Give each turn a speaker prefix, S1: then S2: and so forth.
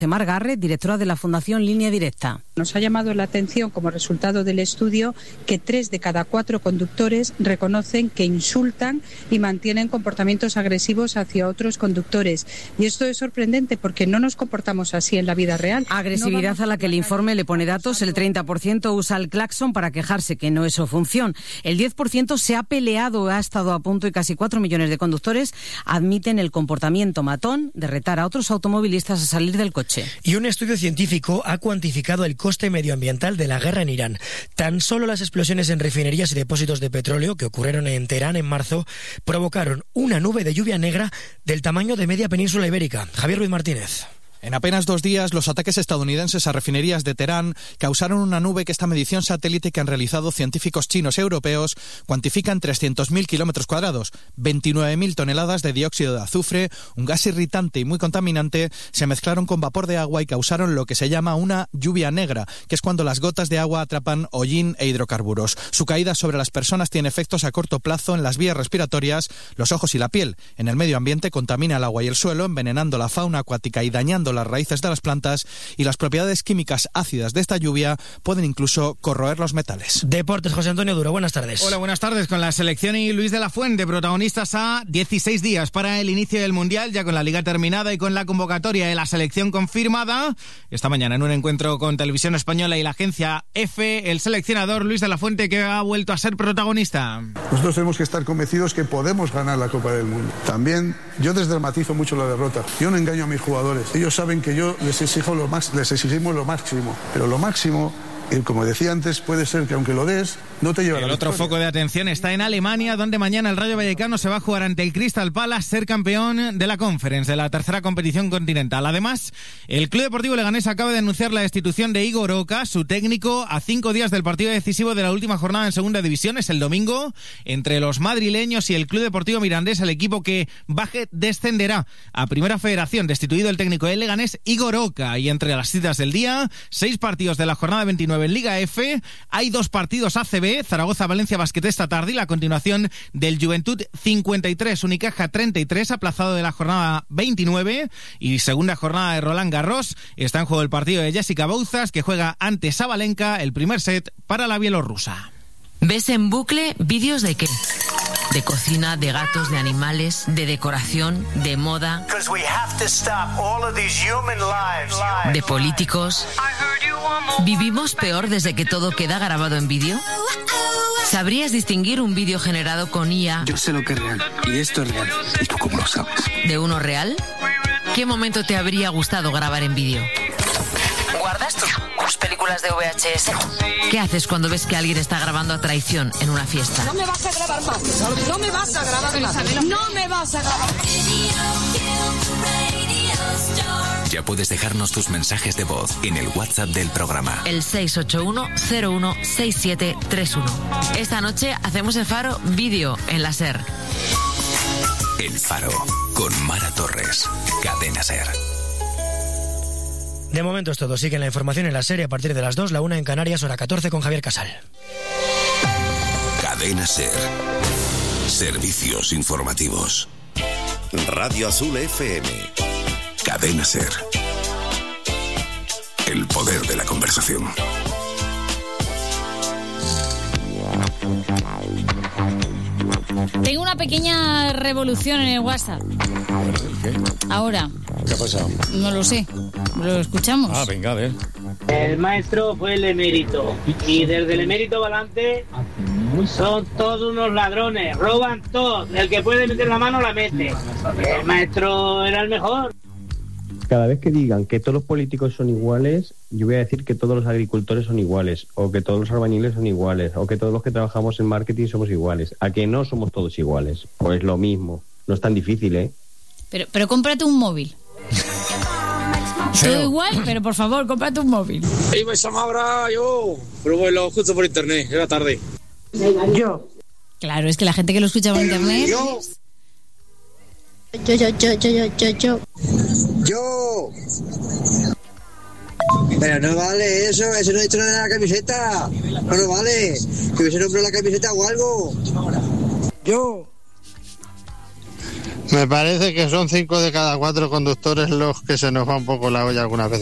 S1: Mar Garret, directora de la Fundación Línea Directa.
S2: Nos ha llamado la atención como resultado del estudio que 3 de cada 4 conductores reconocen que insultan y mantienen comportamientos agresivos hacia otros conductores. Y esto es sorprendente porque no nos comportamos así en la vida real.
S1: Agresividad a la que el informe le pone datos. El 30% usa el claxon para quejarse, que no es su función. El 10% se ha peleado, ha estado a punto, y casi 4 millones de conductores admiten el comportamiento matón de retar a otros automovilistas a salir del coche.
S3: Y un estudio científico ha cuantificado el coste medioambiental de la guerra en Irán. Tan solo las explosiones en refinerías y depósitos de petróleo que ocurrieron en Teherán en marzo provocaron una nube de lluvia negra del tamaño de media península ibérica. Javier Ruiz Martínez.
S4: En apenas 2 días, los ataques estadounidenses a refinerías de Teherán causaron una nube que esta medición satélite que han realizado científicos chinos y europeos cuantifica en 300.000 kilómetros cuadrados. 29.000 toneladas de dióxido de azufre, un gas irritante y muy contaminante, se mezclaron con vapor de agua y causaron lo que se llama una lluvia negra, que es cuando las gotas de agua atrapan hollín e hidrocarburos. Su caída sobre las personas tiene efectos a corto plazo en las vías respiratorias, los ojos y la piel. En el medio ambiente contamina el agua y el suelo, envenenando la fauna acuática y dañando las raíces de las plantas, y las propiedades químicas ácidas de esta lluvia pueden incluso corroer los metales.
S3: Deportes, José Antonio Duro, buenas tardes.
S5: Hola, buenas tardes. Con la selección y Luis de la Fuente, protagonistas a 16 días para el inicio del Mundial, ya con la liga terminada y con la convocatoria de la selección confirmada. Esta mañana en un encuentro con Televisión Española y la agencia EFE, el seleccionador Luis de la Fuente, que ha vuelto a ser protagonista.
S6: Nosotros tenemos que estar convencidos que podemos ganar la Copa del Mundo. También yo desdramatizo mucho la derrota. Yo no engaño a mis jugadores. Ellos saben que yo les exigimos lo máximo, pero lo máximo, como decía antes, puede ser que aunque lo des, no te lleva a la
S5: victoria. Otro foco de atención está en Alemania, donde mañana el Rayo Vallecano se va a jugar ante el Crystal Palace, ser campeón de la Conference, de la tercera competición continental. Además, el Club Deportivo Leganés acaba de anunciar la destitución de Igor Oca, su técnico, a 5 días del partido decisivo de la última jornada en Segunda División. Es el domingo, entre los madrileños y el Club Deportivo Mirandés, el equipo que baje descenderá a Primera Federación. Destituido el técnico del Leganés, Igor Oca. Y entre las citas del día, 6 partidos de la jornada 29 en Liga F. Hay 2 partidos ACB, Zaragoza-Valencia Basket esta tarde, y la continuación del Juventud 53, Unicaja 33, aplazado de la jornada 29, y segunda jornada de Roland Garros. Está en juego el partido de Jessica Bouzas, que juega ante Sabalenka, el primer set para la bielorrusa.
S7: ¿Ves en bucle vídeos de qué? De cocina, de gatos, de animales, de decoración, de moda, de políticos. ¿Vivimos peor desde que todo queda grabado en vídeo? ¿Sabrías distinguir un vídeo generado con IA?
S8: Yo sé lo que es real, y esto es real. ¿Y tú cómo lo sabes?
S7: ¿De uno real? ¿Qué momento te habría gustado grabar en vídeo? ¿Guardas tus películas de VHS? ¿Qué haces cuando ves que alguien está grabando a traición en una fiesta?
S9: No me vas a grabar más. No me vas a grabar más. No me vas a grabar.
S10: Ya puedes dejarnos tus mensajes de voz en el WhatsApp del programa.
S7: El 681-016731. Esta noche hacemos el Faro vídeo en la SER.
S10: El Faro, con Mara Torres. Cadena SER.
S3: De momento es todo. Sigue la información en la serie a partir de las 2, la 1 en Canarias, hora 14 con Javier Casal.
S10: Cadena SER. Servicios informativos.
S11: Radio Azul FM.
S10: Cadena SER. El poder de la conversación.
S12: Tengo una pequeña revolución en el WhatsApp.
S13: ¿Qué?
S12: Ahora.
S13: ¿Qué ha pasado?
S12: No lo sé. Lo escuchamos.
S13: Ah, venga, a ver.
S14: El maestro fue el emérito. Y desde el emérito para adelante son todos unos ladrones. Roban todo. El que puede meter la mano la mete. El maestro era el mejor.
S15: Cada vez que digan que todos los políticos son iguales, yo voy a decir que todos los agricultores son iguales, o que todos los albañiles son iguales, o que todos los que trabajamos en marketing somos iguales. ¿A que no somos todos iguales? Pues lo mismo. No es tan difícil, ¿eh?
S12: Pero cómprate un móvil. Todo igual, pero por favor, cómprate un móvil.
S16: Y me llama ahora yo, pero bueno, justo por internet, era tarde.
S12: Yo. Claro, es que la gente que lo escucha por internet...
S17: Yo. Pero no vale eso no he hecho nada de la camiseta. No vale. Que hubiese nombrado la camiseta o algo.
S18: Yo.
S13: Me parece que son 5 de cada 4 conductores los que se nos va un poco la olla algunas veces.